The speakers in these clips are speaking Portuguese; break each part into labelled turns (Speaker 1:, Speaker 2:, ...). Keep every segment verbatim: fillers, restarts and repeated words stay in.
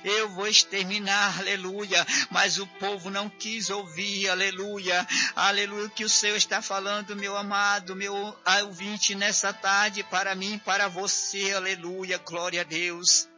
Speaker 1: eu vou exterminar, aleluia. Mas o povo não quis ouvir, aleluia. Aleluia, o que o Senhor está falando, meu amado, meu ouvinte, nessa tarde, para mim, para você, aleluia, glória a Deus.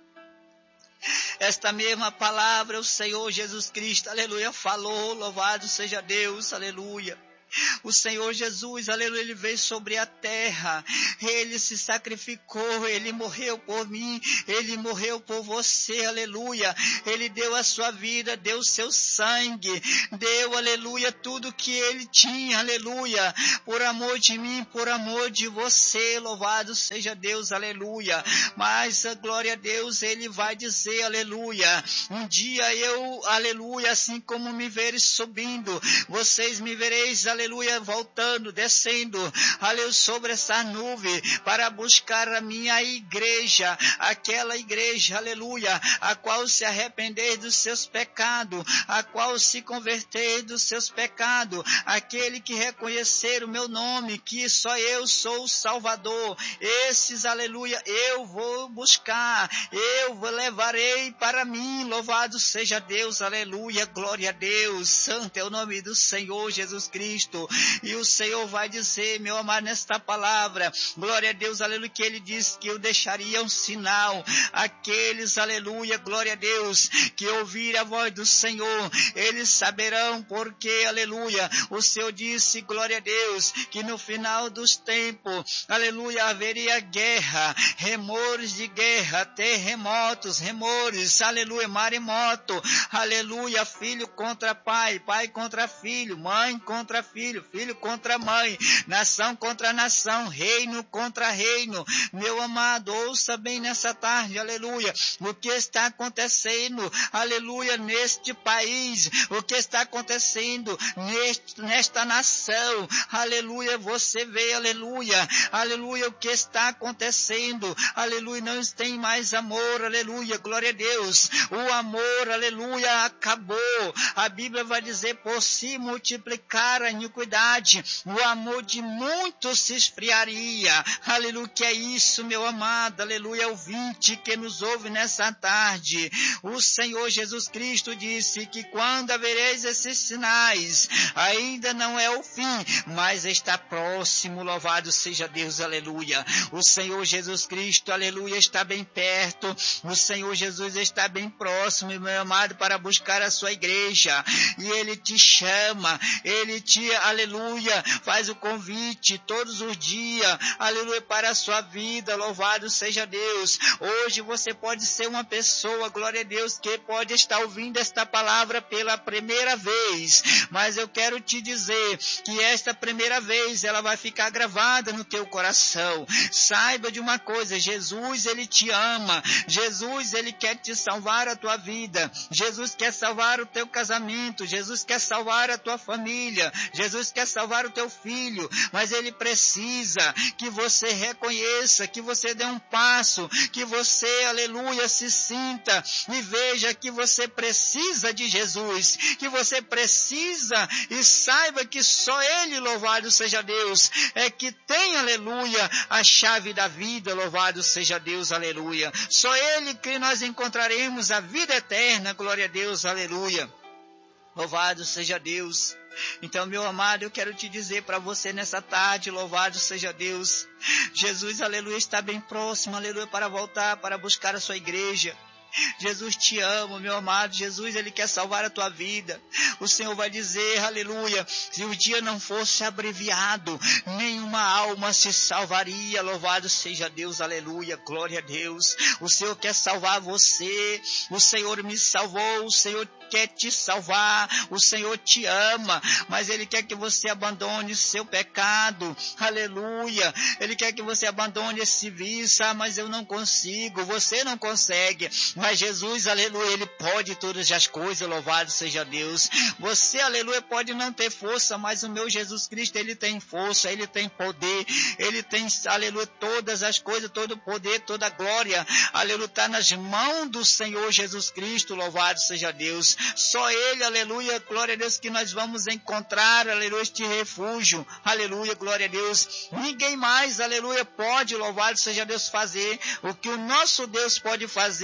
Speaker 1: Esta mesma palavra, o Senhor Jesus Cristo, aleluia, falou, louvado seja Deus, aleluia. O Senhor Jesus, aleluia, Ele veio sobre a terra, Ele se sacrificou, Ele morreu por mim, Ele morreu por você, aleluia. Ele deu a sua vida, deu o seu sangue, deu, aleluia, tudo que Ele tinha, aleluia, por amor de mim, por amor de você, louvado seja Deus, aleluia. Mas, a glória a Deus, Ele vai dizer, aleluia, um dia eu, aleluia, assim como me veres subindo, vocês me vereis, aleluia, aleluia, voltando, descendo, aleluia, sobre essa nuvem, para buscar a minha igreja, aquela igreja, aleluia, a qual se arrepender dos seus pecados, a qual se converter dos seus pecados, aquele que reconhecer o meu nome, que só eu sou o Salvador, esses, aleluia, eu vou buscar, eu vou levarei para mim, louvado seja Deus, aleluia, glória a Deus, santo é o nome do Senhor Jesus Cristo. E o Senhor vai dizer, meu amado, nesta palavra, glória a Deus, aleluia, que Ele disse que eu deixaria um sinal, aqueles, aleluia, glória a Deus, que ouvirem a voz do Senhor, eles saberão porque, aleluia, o Senhor disse, glória a Deus, que no final dos tempos, aleluia, haveria guerra, remores de guerra, terremotos, remores, aleluia, maremoto, aleluia, filho contra pai, pai contra filho, mãe contra filho, Filho, filho contra mãe, nação contra nação, reino contra reino. Meu amado, ouça bem nessa tarde, aleluia, o que está acontecendo, aleluia, neste país, o que está acontecendo neste, nesta nação, aleluia, você vê, aleluia, aleluia, o que está acontecendo, aleluia, não tem mais amor, aleluia, glória a Deus, o amor, aleluia, acabou, a Bíblia vai dizer, por se multiplicar a iniquidade, o amor de muitos se esfriaria, aleluia, que é isso, meu amado, aleluia, ouvinte que nos ouve nessa tarde, o Senhor Jesus Cristo disse que quando havereis esses sinais, ainda não é o fim, mas está próximo, louvado seja Deus, aleluia, o Senhor Jesus Cristo, aleluia, está bem perto, o Senhor Jesus está bem próximo, meu amado, para buscar a sua igreja, e Ele te chama, Ele te, aleluia, faz o convite todos os dias, aleluia, para a sua vida, louvado seja Deus. Hoje você pode ser uma pessoa, glória a Deus, que pode estar ouvindo esta palavra pela primeira vez, mas eu quero te dizer que esta primeira vez ela vai ficar gravada no teu coração. Saiba de uma coisa, Jesus, Ele te ama, Jesus, Ele quer te salvar a tua vida, Jesus quer salvar o teu casamento, Jesus quer salvar a tua família, Jesus quer salvar o teu filho, mas Ele precisa que você reconheça, que você dê um passo, que você, aleluia, se sinta e veja que você precisa de Jesus, que você precisa e saiba que só Ele, louvado seja Deus, é que tem, aleluia, a chave da vida, louvado seja Deus, aleluia. Só Ele que nós encontraremos a vida eterna, glória a Deus, aleluia. Louvado seja Deus. Então, meu amado, eu quero te dizer para você nessa tarde, louvado seja Deus. Jesus, aleluia, está bem próximo, aleluia, para voltar, para buscar a sua igreja. Jesus te ama, meu amado. Jesus, Ele quer salvar a tua vida. O Senhor vai dizer, aleluia, se o dia não fosse abreviado, nenhuma alma se salvaria. Louvado seja Deus, aleluia, glória a Deus. O Senhor quer salvar você. O Senhor me salvou. O Senhor quer te salvar, o Senhor te ama, mas Ele quer que você abandone seu pecado, aleluia, Ele quer que você abandone esse vício, ah, mas eu não consigo, você não consegue, mas Jesus, aleluia, Ele pode todas as coisas, louvado seja Deus. Você, aleluia, pode não ter força, mas o meu Jesus Cristo, Ele tem força, Ele tem poder, Ele tem, aleluia, todas as coisas, todo o poder, toda a glória, aleluia, está nas mãos do Senhor Jesus Cristo, louvado seja Deus. Só Ele, aleluia, glória a Deus, que nós vamos encontrar, aleluia, este refúgio, aleluia, glória a Deus. Ninguém mais, aleluia, pode, louvado seja Deus, fazer o que o nosso Deus pode fazer, aleluia,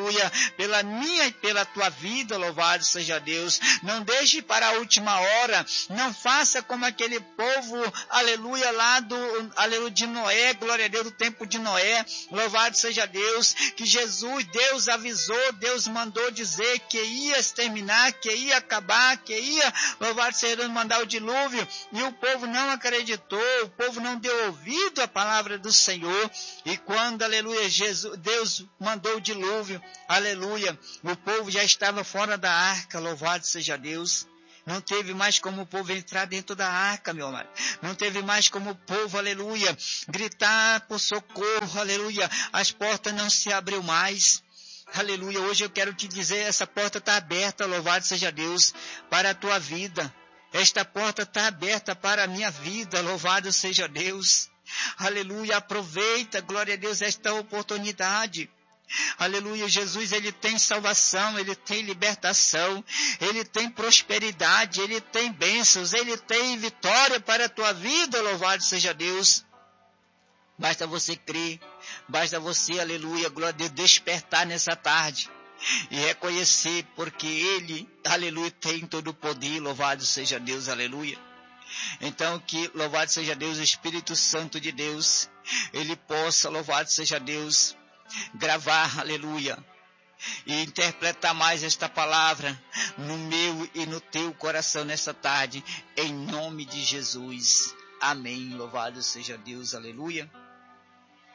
Speaker 1: aleluia, pela minha e pela tua vida, louvado seja Deus. Não deixe para a última hora, não faça como aquele povo, aleluia, lá do, aleluia, de Noé, glória a Deus, do tempo de Noé, louvado seja Deus, que Jesus, Deus avisou, Deus mandou dizer que ia exterminar, que ia acabar, que ia, louvado seja Deus, mandar o dilúvio, e o povo não acreditou, o povo não deu ouvido à palavra do Senhor, e quando, aleluia, Jesus, Deus mandou o dilúvio, aleluia, o povo já estava fora da arca, louvado seja Deus. Não teve mais como o povo entrar dentro da arca, meu amado. Não teve mais como o povo, aleluia, gritar por socorro, aleluia. As portas não se abriu mais. Aleluia, hoje eu quero te dizer, essa porta está aberta, louvado seja Deus, para a tua vida. Esta porta está aberta para a minha vida, louvado seja Deus. Aleluia, aproveita, glória a Deus, esta oportunidade. Aleluia, Jesus, ele tem salvação, ele tem libertação, ele tem prosperidade, ele tem bênçãos, ele tem vitória para a tua vida, louvado seja Deus. Basta você crer, basta você, aleluia, glória a Deus, despertar nessa tarde e reconhecer, porque ele, aleluia, tem todo o poder, louvado seja Deus, aleluia. Então que, louvado seja Deus, o Espírito Santo de Deus, ele possa, louvado seja Deus, gravar, aleluia, e interpretar mais esta palavra no meu e no teu coração nessa tarde, em nome de Jesus. Amém. Louvado seja Deus, aleluia.